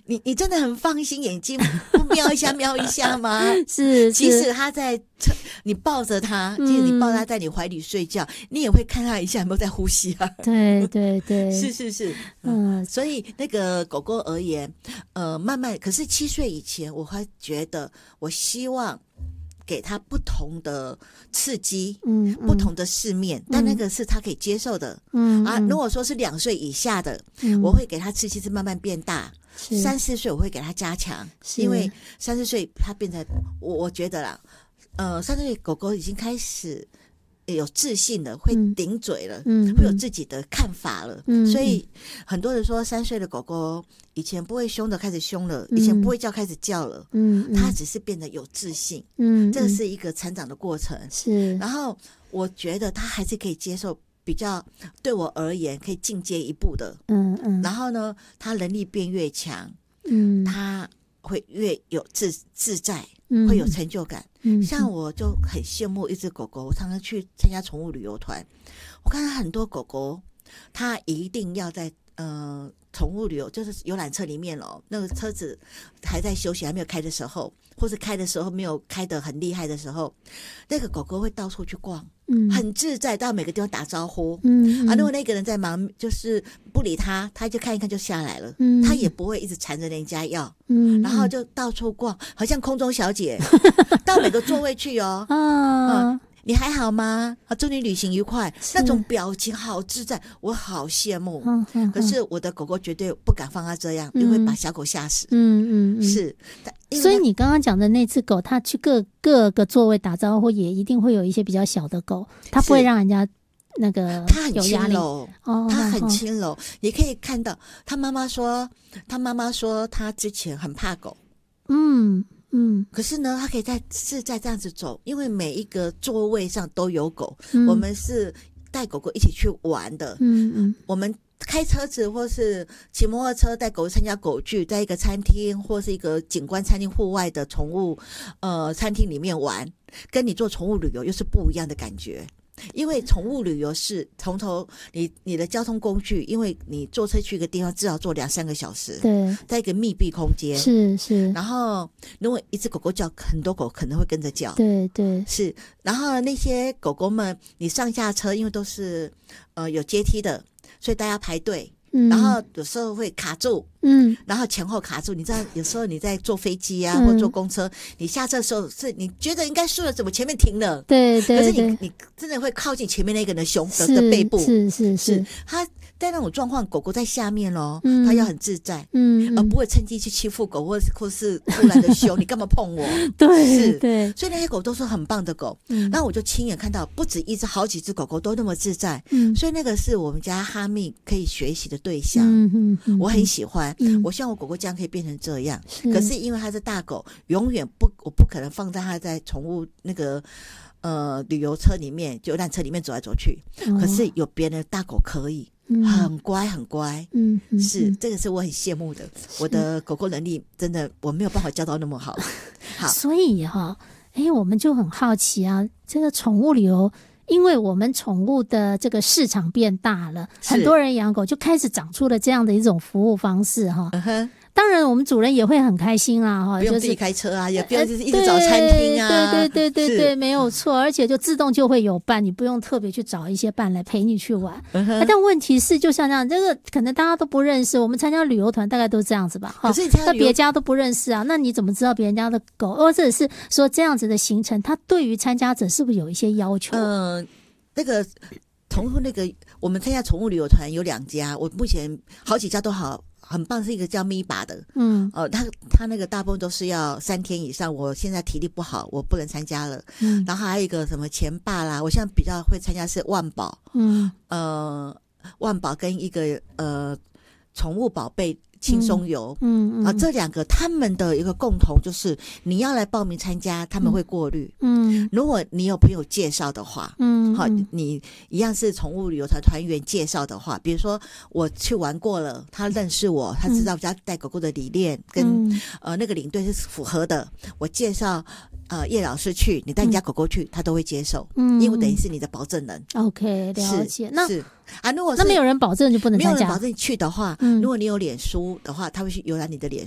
你真的很放心，眼睛不瞄一下瞄一下吗？ 是， 即使他在你抱着他，即使你抱他在你怀里睡觉，你也会看他一下有没有在呼吸啊。 对对对， 是，所以那个狗狗而言，慢慢，可是7岁以前，我会觉得，我希望给他不同的刺激，不同的世面，但那个是他可以接受的，如果说是2岁以下的，我会给他刺激是慢慢变大，3、4岁我会给他加强，因为3、4岁他变成我觉得啦，3、4岁狗狗已经开始有自信了，会顶嘴了，会有自己的看法了，所以很多人说3岁的狗狗以前不会凶的开始凶了，以前不会叫开始叫了，它只是变得有自信，这是一个成长的过程， 是。 然后我觉得它还是可以接受比较对我而言可以进阶一步的，然后呢，它能力变越强，它会越有自在，会有成就感。像我就很羡慕一只狗狗，我常常去参加宠物旅游团，我看到很多狗狗，它一定要在宠物旅游就是游览车里面那个车子还在休息还没有开的时候，或是开的时候没有开得很厉害的时候，那个狗狗会到处去逛，很自在，到每个地方打招呼，如果那个人在忙就是不理他，他就看一看就下来了，他也不会一直缠着人家要，然后就到处逛，好像空中小姐到每个座位去你还好吗？祝你旅行愉快，那种表情好自在，我好羡慕。可是我的狗狗绝对不敢放它这样，因为把小狗吓死。是。 所以你刚刚讲的那只狗，它去各个座位打招呼，也一定会有一些比较小的狗，它不会让人家那个有压力。 它很轻柔，也可以看到他妈妈说他之前很怕狗。可是呢，他可以自在这样子走，因为每一个座位上都有狗，我们是带狗狗一起去玩的。我们开车子或是骑摩托车带狗参加狗聚，在一个餐厅或是一个景观餐厅户外的宠物餐厅里面玩，跟你做宠物旅游又是不一样的感觉。因为宠物旅游是从头你的交通工具，因为你坐车去一个地方至少坐2-3个小时， 对， 在一个密闭空间， 是。 然后如果一只狗狗叫，很多狗可能会跟着叫， 对， 是。然后那些狗狗们，你上下车因为都是有阶梯的，所以大家排队。然后有时候会卡住，然后前后卡住。你知道，有时候你在坐飞机啊，或坐公车，你下车的时候是你觉得应该顺了，怎么前面停了？对，可是你真的会靠近前面那个人的胸的背部，是。他在那种状况，狗狗在下面他要很自在，而不会趁机去欺负狗，或是突然的凶，你干嘛碰我？对，所以那些狗都是很棒的狗。然后我就亲眼看到，不止一只，好几只狗狗都那么自在。所以那个是我们家哈密可以学习的对象。我很喜欢，我希望我狗狗这样可以变成这样。可是因为它是大狗，永远我不可能放在它在宠物那个旅游车里面、游览车里面走来走去。可是有别人的大狗可以。很乖很乖，是，这个是我很羡慕的。我的狗狗能力真的我没有办法教到那么好。好， 所以我们就很好奇啊，这个宠物旅游，因为我们宠物的这个市场变大了，很多人养狗就开始长出了这样的一种服务方式当然我们主人也会很开心啊， 不用自己开车啊，也不用一直找餐厅啊， 对，没有错，而且就自动就会有伴，你不用特别去找一些伴来陪你去玩。但问题是就像这样，这个可能大家都不认识，我们参加旅游团大概都这样子吧， 可是那别家都不认识啊，那你怎么知道别人家的狗，或者是说这样子的行程，它对于参加者是不是有一些要求？ 那个我们参加宠物旅游团有2家，我目前好几家都很棒，是一个叫咪巴的，他那个大部分都是要3天以上，我现在体力不好，我不能参加了。然后还有一个什么前霸啦，我现在比较会参加是万宝，万宝跟一个宠物宝贝轻松游，这2个他们的一个共同就是你要来报名参加，他们会过滤，如果你有朋友介绍的话，你一样是宠物旅游团团员介绍的话，比如说我去玩过了，他认识我，他知道我家带狗狗的理念跟那个领队是符合的，我介绍叶老师去，你带你家狗狗去，他都会接受，因为等于是你的保证人。 OK， 了解。 是如果那没有人保证就不能参加。 没有人保证去的话，如果你有脸书的话，他会去浏览你的脸